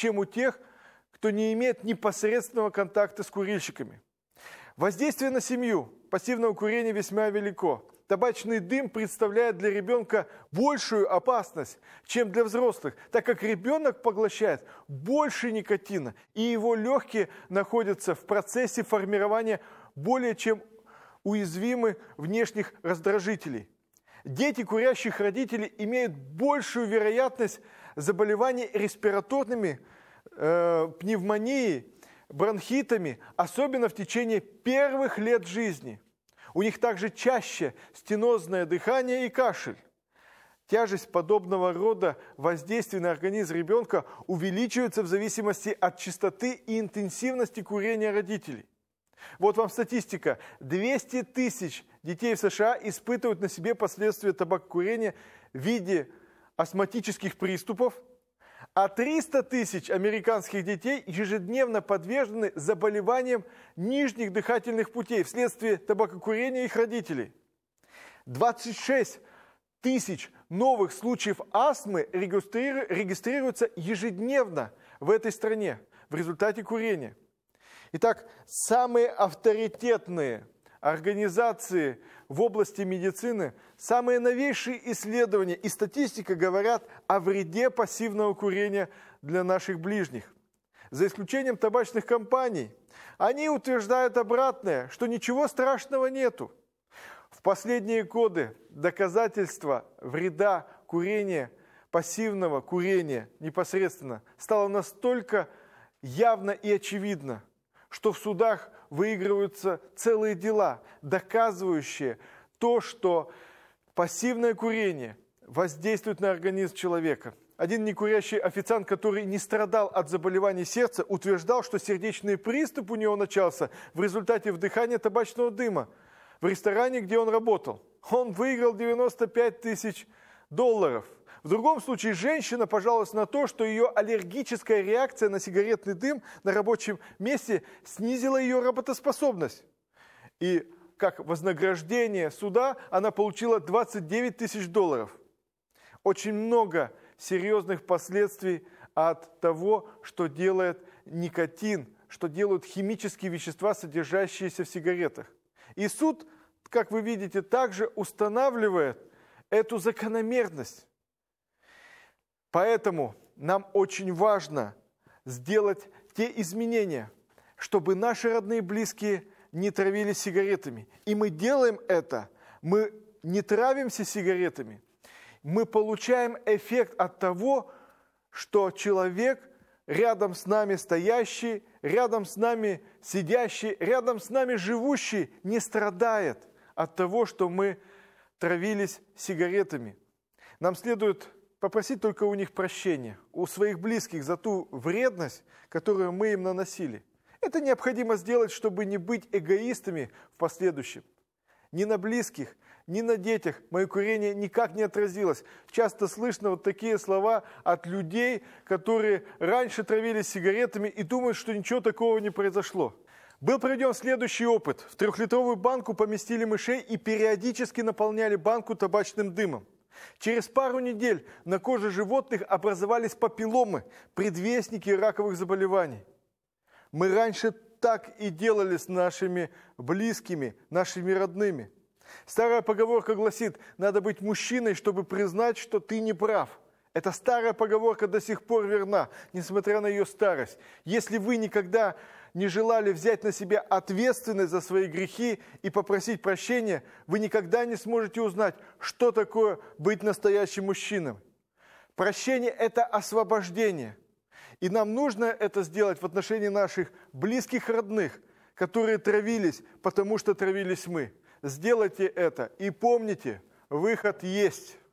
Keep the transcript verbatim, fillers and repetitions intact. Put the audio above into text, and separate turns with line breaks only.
чем у тех, кто не имеет непосредственного контакта с курильщиками. Воздействие на семью пассивного курения весьма велико. Табачный дым представляет для ребенка большую опасность, чем для взрослых, так как ребенок поглощает больше никотина, и его легкие находятся в процессе формирования более чем уязвимых внешних раздражителей. Дети курящих родителей имеют большую вероятность заболеваний респираторными, э, пневмонией, бронхитами, особенно в течение первых лет жизни. У них также чаще стенозное дыхание и кашель. Тяжесть подобного рода воздействия на организм ребенка увеличивается в зависимости от частоты и интенсивности курения родителей. Вот вам статистика. двести тысяч детей в США испытывают на себе последствия табакокурения в виде астматических приступов, а триста тысяч американских детей ежедневно подвержены заболеваниям нижних дыхательных путей вследствие табакокурения их родителей. двадцать шесть тысяч новых случаев астмы регистрируются ежедневно в этой стране в результате курения. Итак, самые авторитетные организации в области медицины, самые новейшие исследования и статистика говорят о вреде пассивного курения для наших ближних. За исключением табачных компаний, они утверждают обратное, что ничего страшного нету. В последние годы доказательства вреда курения, пассивного курения непосредственно, стало настолько явно и очевидно, что в судах выигрываются целые дела, доказывающие то, что пассивное курение воздействует на организм человека. Один некурящий официант, который не страдал от заболеваний сердца, утверждал, что сердечный приступ у него начался в результате вдыхания табачного дыма в ресторане, где он работал. Он выиграл девяносто пять тысяч долларов. В другом случае женщина пожаловалась на то, что ее аллергическая реакция на сигаретный дым на рабочем месте снизила ее работоспособность. И как вознаграждение суда она получила двадцать девять тысяч долларов. Очень много серьезных последствий от того, что делает никотин, что делают химические вещества, содержащиеся в сигаретах. И суд, как вы видите, также устанавливает эту закономерность. Поэтому нам очень важно сделать те изменения, чтобы наши родные и близкие не травились сигаретами. И мы делаем это, мы не травимся сигаретами, мы получаем эффект от того, что человек, рядом с нами стоящий, рядом с нами сидящий, рядом с нами живущий, не страдает от того, что мы травились сигаретами. Нам следует попросить только у них прощения, у своих близких за ту вредность, которую мы им наносили. Это необходимо сделать, чтобы не быть эгоистами в последующем. Ни на близких, ни на детях мое курение никак не отразилось. Часто слышно вот такие слова от людей, которые раньше травились сигаретами и думают, что ничего такого не произошло. Был проведен следующий опыт. В трехлитровую банку поместили мышей и периодически наполняли банку табачным дымом. Через пару недель на коже животных образовались папилломы, предвестники раковых заболеваний. Мы раньше так и делали с нашими близкими, нашими родными. Старая поговорка гласит: надо быть мужчиной, чтобы признать, что ты не прав. Эта старая поговорка до сих пор верна, несмотря на ее старость. Если вы никогда не желали взять на себя ответственность за свои грехи и попросить прощения, вы никогда не сможете узнать, что такое быть настоящим мужчиной. Прощение – это освобождение. И нам нужно это сделать в отношении наших близких, родных, которые травились, потому что травились мы. Сделайте это и помните, выход есть.